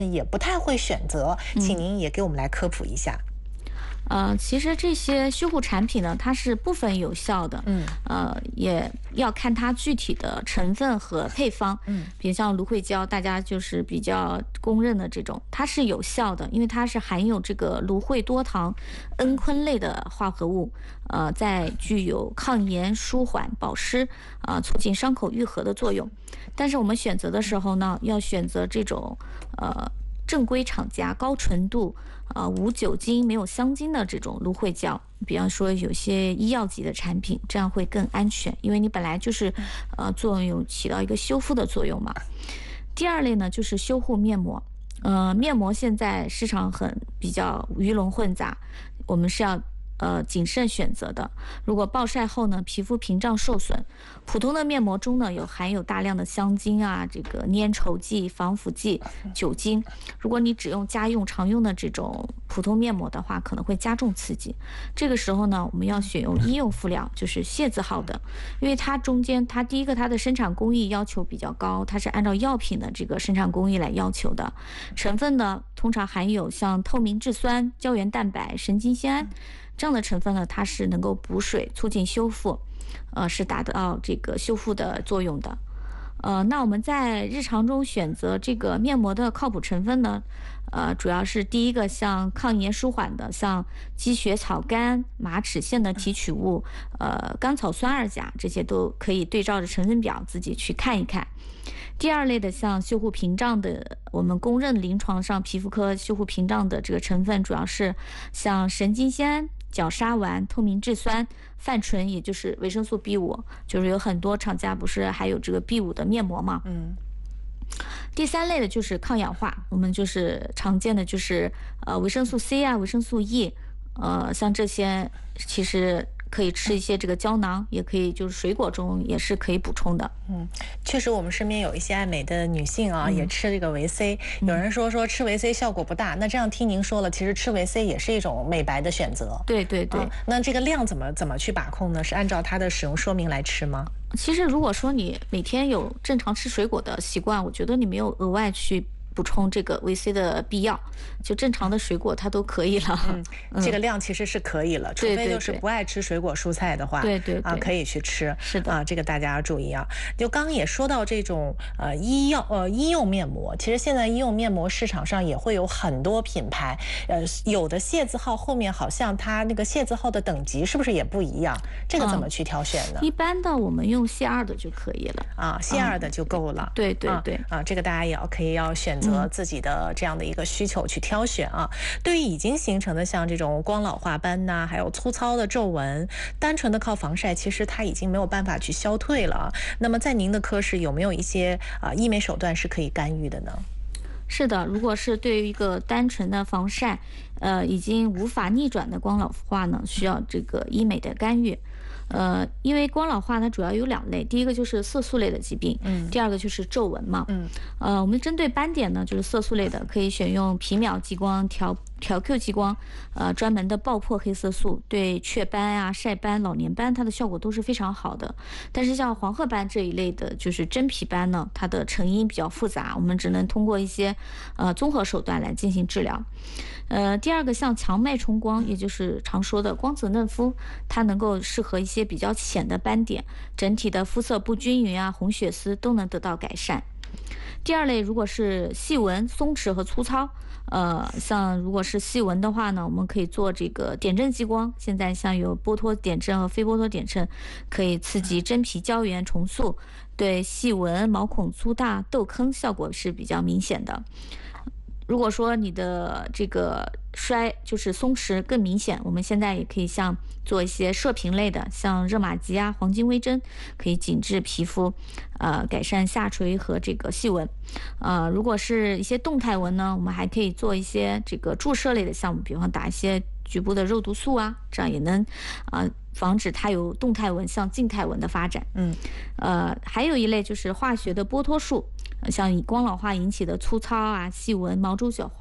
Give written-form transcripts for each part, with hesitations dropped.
也不太会选择，请您也给我们来科普一下。 其实这些修护产品呢，它是部分有效的，也要看它具体的成分和配方，比如像芦荟胶，大家就是比较公认的这种，它是有效的，因为它是含有这个芦荟多糖蒽醌类的化合物，在具有抗炎、舒缓、保湿，促进伤口愈合的作用。但是我们选择的时候呢，要选择这种正规厂家高纯度、无酒精、没有香精的这种芦荟胶，比方说有些医药级的产品，这样会更安全，因为你本来就是作用起到一个修复的作用嘛。第二类呢，就是修护面膜。面膜现在市场比较鱼龙混杂，我们是要谨慎选择的。如果暴晒后呢，皮肤屏障受损，普通的面膜中呢含有大量的香精啊，这个粘稠剂、防腐剂、酒精。如果你只用家用常用的这种普通面膜的话，可能会加重刺激。这个时候呢，我们要选用医用敷料，就是械字号的，因为它中间第一个它的生产工艺要求比较高，它是按照药品的这个生产工艺来要求的。成分呢，通常含有像透明质酸、胶原蛋白、神经酰胺。这样的成分呢，它是能够补水、促进修复，是达到这个修复的作用的。那我们在日常中选择这个面膜的靠谱成分呢，主要是第一个像抗炎舒缓的，像积雪草苷、马齿苋的提取物，甘草酸二钾，这些都可以对照着成分表自己去看一看。第二类的像修护屏障的，我们公认临床上皮肤科修护屏障的这个成分，主要是像神经酰胺、角鲨烷、透明质酸、泛醇，也就是维生素 B5，就是有很多厂家不是还有这个 B5的面膜嘛。第三类的就是抗氧化，我们就是常见的就是维生素 C 啊、维生素 E，像这些其实可以吃一些这个胶囊，也可以就是水果中也是可以补充的。 确实我们身边有一些爱美的女性啊，也吃这个维 C。有人说吃维 C 效果不大，那这样听您说了，其实吃维 C 也是一种美白的选择。 对对对。 那这个量怎么去把控呢？是按照它的使用说明来吃吗？ 其实如果说你每天有正常吃水果的习惯，我觉得你没有额外去补充这个维 C 的必要，就正常的水果它都可以了。 这个量其实是可以了，除非就是不爱吃水果蔬菜的话， 对可以去吃。 是的这个大家要注意啊。就刚刚也说到这种医用面膜，其实现在医用面膜市场上也会有很多品牌，有的械字号后面好像它那个械字号的等级是不是也不一样？这个怎么去挑选呢？ 一般的我们用械2的就可以了械2的就够了。 对这个大家也要选择自己的这样的一个需求去挑选啊。对于已经形成的像这种光老化斑呐，还有粗糙的皱纹，单纯的靠防晒，其实它已经没有办法去消退了。那么在您的科室有没有一些医美手段是可以干预的呢？ 是的，如果是对于一个单纯的防晒，已经无法逆转的光老化呢，需要这个医美的干预。因为光老化它主要有2类，第一个就是色素类的疾病，第二个就是皱纹嘛。我们针对斑点呢，就是色素类的，可以选用皮秒激光、调 Q 激光，专门的爆破黑色素，对雀斑啊、晒斑、老年斑，它的效果都是非常好的。但是像黄褐斑这一类的，就是真皮斑呢，它的成因比较复杂，我们只能通过一些综合手段来进行治疗。第二个像强脉冲光，也就是常说的光子嫩肤，它能够适合一些比较浅的斑点，整体的肤色不均匀啊、红血丝都能得到改善。第二类如果是细纹、松弛和粗糙，像如果是细纹的话呢，我们可以做这个点阵激光。现在像有波托点阵和非波托点阵，可以刺激真皮胶原重塑，对细纹、毛孔粗大、痘坑效果是比较明显的。如果说你的这个就是松弛更明显，我们现在也可以像做一些射频类的，像热玛吉啊、黄金微针，可以紧致皮肤，改善下垂和这个细纹。如果是一些动态纹呢，我们还可以做一些这个注射类的项目，比方打一些局部的肉毒素啊，这样也能防止它有动态纹向静态纹的发展。还有一类就是化学的剥脱术，像以光老化引起的粗糙啊、细纹、毛周角化、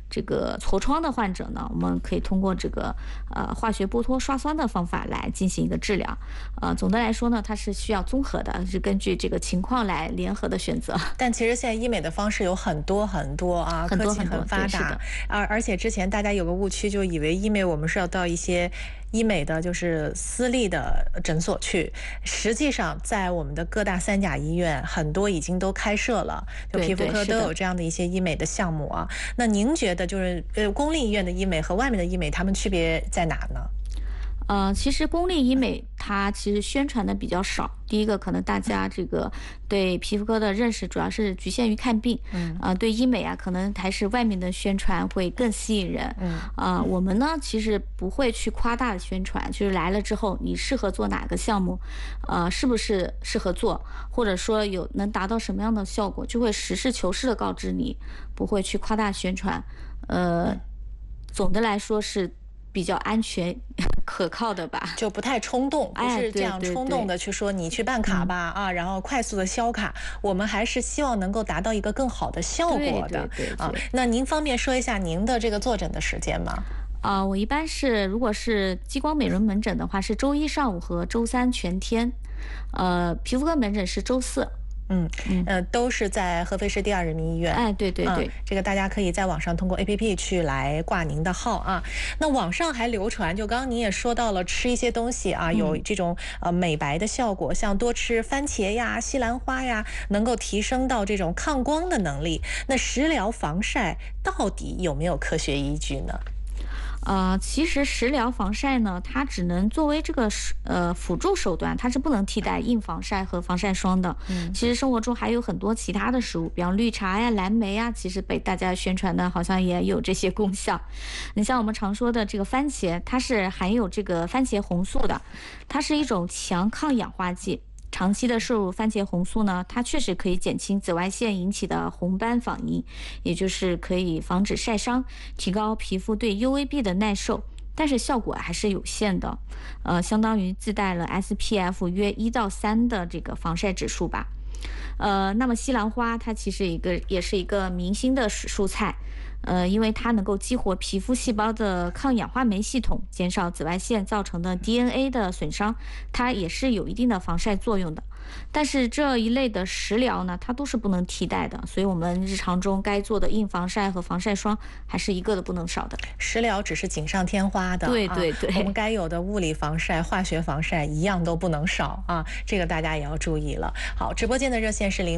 这个痤疮的患者呢，我们可以通过这个化学剥脱刷酸的方法来进行一个治疗。总的来说呢，它是需要综合的，是根据这个情况来联合的选择。 但其实现在医美的方式有很多啊，科技很发达，而且之前大家有个误区，就以为医美我们是要到一些医美的就是私立的诊所去，实际上在我们的各大三甲医院很多已经都开设了，就皮肤科都有这样的一些医美的项目啊。那您觉得就是公立医院的医美和外面的医美，它们区别在哪呢？ 其实公立医美它其实宣传的比较少。第一个，可能大家这个对皮肤科的认识主要是局限于看病，对医美啊，可能还是外面的宣传会更吸引人。我们呢其实不会去夸大的宣传，就是来了之后你适合做哪个项目，是不是适合做，或者说能达到什么样的效果，就会实事求是的告知你，不会去夸大宣传。总的来说是比较安全可靠的吧， 就不太冲动，不是这样冲动的去说你去办卡吧，然后快速的销卡，我们还是希望能够达到一个更好的效果的。那您方便说一下您的这个坐诊的时间吗？ 我一般是如果是激光美容门诊的话，是周一上午和周三全天，皮肤科门诊是周四。 都是在合肥市第2人民医院。 对， 这个大家可以在网上通过 APP 去来挂您的号啊。那网上还流传，就刚刚您也说到了吃一些东西啊，有这种美白的效果，像多吃番茄呀、西兰花呀，能够提升到这种抗光的能力。那食疗防晒到底有没有科学依据呢？ 其实食疗防晒呢，它只能作为这个辅助手段，它是不能替代硬防晒和防晒霜的。其实生活中还有很多其他的食物，比方绿茶呀、蓝莓呀，其实被大家宣传的好像也有这些功效。你像我们常说的这个番茄，它是含有这个番茄红素的，它是一种强抗氧化剂。长期的摄入番茄红素呢，它确实可以减轻紫外线引起的红斑反应，也就是可以防止晒伤，提高皮肤对 UVB 的耐受，但是效果还是有限的，相当于自带了 SPF 约1到3的这个防晒指数吧。那么西兰花它其实也是一个明星的蔬菜。因为它能够激活皮肤细胞的抗氧化酶系统，减少紫外线造成的 DNA 的损伤，它也是有一定的防晒作用的。但是这一类的食疗呢，它都是不能替代的，所以我们日常中该做的硬防晒和防晒霜还是一个都不能少的。 食疗只是锦上添花的， 对， 我们该有的物理防晒、化学防晒一样都不能少啊，这个大家也要注意了。好，直播间的热线是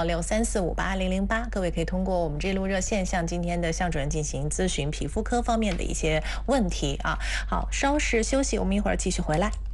055634580008，各位可以通过我们这路热线向今天的向主任进行咨询皮肤科方面的一些问题啊。好，稍事休息，我们一会儿继续回来。